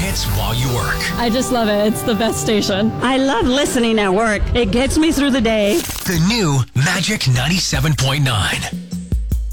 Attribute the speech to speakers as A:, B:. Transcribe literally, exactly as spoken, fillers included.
A: hits while you work.
B: I just love it. It's the best station.
C: I love listening at work. It gets me through the day.
A: The new Magic ninety-seven point nine.